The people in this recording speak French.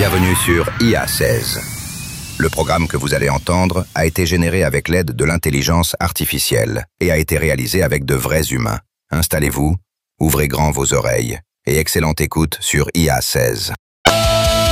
Bienvenue sur IA 16. Le programme que vous allez entendre a été généré avec l'aide de l'intelligence artificielle et a été réalisé avec de vrais humains. Installez-vous, ouvrez grand vos oreilles et excellente écoute sur IA 16.